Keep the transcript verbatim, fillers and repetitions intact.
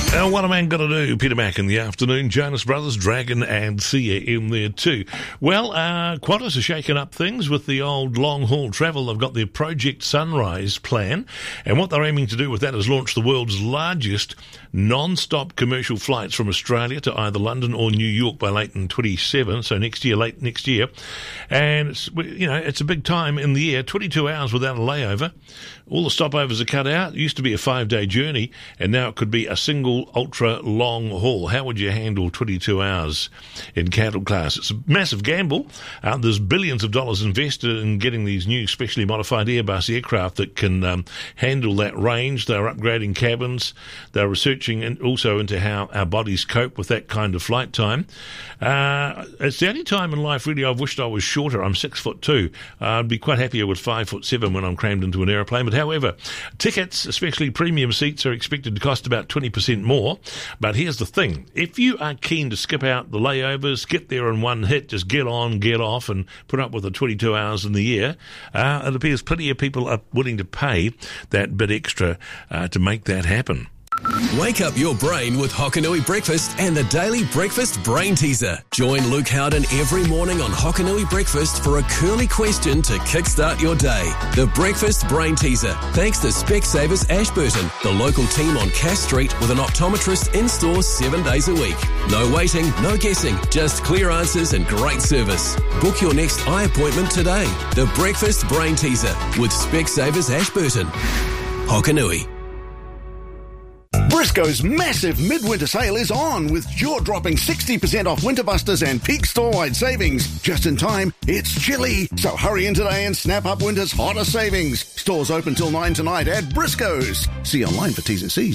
Uh, what a man got to do? Peter Mac in the afternoon, Jonas Brothers, Dragon and Sia in there too. Well, uh, Qantas are shaking up things with the old long-haul travel. They've got their Project Sunrise plan, and what they're aiming to do with that is launch the world's largest non-stop commercial flights from Australia to either London or New York by late in twenty-seven, so next year, late next year. And, it's, you know, it's a big time in the year, twenty-two hours without a layover. All the stopovers are cut out. It used to be a five-day journey, and now it could be a single ultra-long haul. How would you handle twenty-two hours in cattle class? It's a massive gamble. Uh, there's billions of dollars invested in getting these new specially modified Airbus aircraft that can um, handle that range. They're upgrading cabins. They're researching in, also into how our bodies cope with that kind of flight time. Uh, it's the only time in life, really, I've wished I was shorter. I'm six foot two. Uh, I'd be quite happier with five foot seven when I'm crammed into an aeroplane. But however, tickets, especially premium seats, are expected to cost about twenty percent more. But here's the thing. If you are keen to skip out the layovers, get there in one hit, just get on, get off, and put up with the twenty-two hours in the year, uh, it appears plenty of people are willing to pay that bit extra uh, to make that happen. Wake up your brain with Hokanui Breakfast and the Daily Breakfast Brain Teaser. Join Luke Howden every morning on Hokanui Breakfast for a curly question to kickstart your day. The Breakfast Brain Teaser, thanks to Specsavers Ashburton, the local team on Cass Street with an optometrist in-store seven days a week. No waiting, no guessing, just clear answers and great service. Book your next eye appointment today. The Breakfast Brain Teaser with Specsavers Ashburton. Hokanui. Briscoe's massive midwinter sale is on, with jaw-dropping sixty percent off Winter Busters and peak store-wide savings. Just in time, it's chilly, so hurry in today and snap up winter's hottest savings. Stores open till nine tonight at Briscoe's. See online for T's and C's.